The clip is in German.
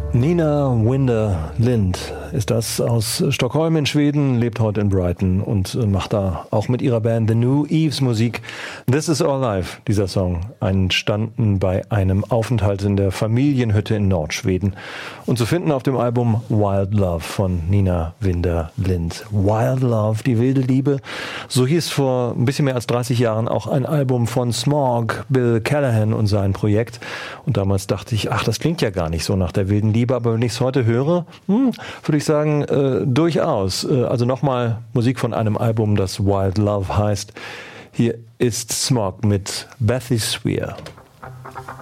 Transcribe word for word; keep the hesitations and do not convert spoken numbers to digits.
Nina Winder Lind ist das, aus Stockholm in Schweden, lebt heute in Brighton und macht da auch mit ihrer Band The New Eves Musik. This is Our Life, dieser Song, entstanden bei einem Aufenthalt in der Familienhütte in Nordschweden und zu finden auf dem Album Wild Love von Nina Winder Lind. Wild Love, die wilde Liebe, so hieß vor ein bisschen mehr als dreißig Jahren auch ein Album von Smog, Bill Callahan und sein Projekt. Und damals dachte ich, ach, das klingt ja gar nicht so nach der wilden Liebe, aber wenn ich es heute höre, hm, würde ich sagen, äh, durchaus. Äh, also nochmal Musik von einem Album, das Wild Love heißt. Hier ist Smog mit Bathysphere.